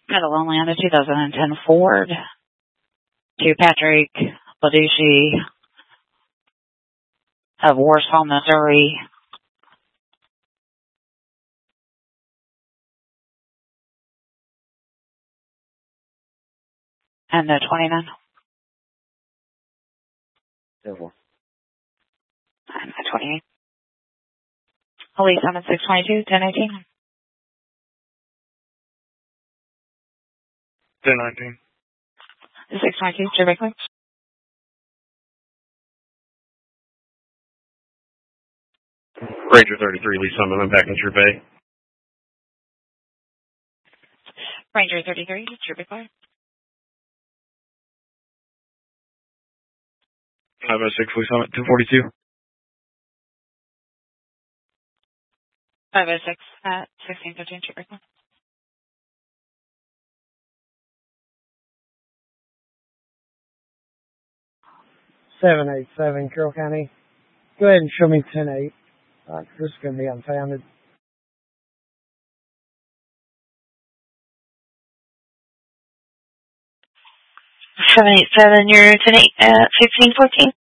Cataloniana 2010 Ford to Patrick Baducci of Warsaw, Missouri. And the 29. Silver. And the 28. Elise on 622, 1018. 1019. 622, Trevor. Ranger 33, Lee Summon, back in True Bay. Ranger 33, True Bay. 506, Lee Summit, 242. 506 at 1615, True Bay. 787, Carroll County. Go ahead and show me 10-8. This is going to be unfounded. 787, you're 10-8 at 1614.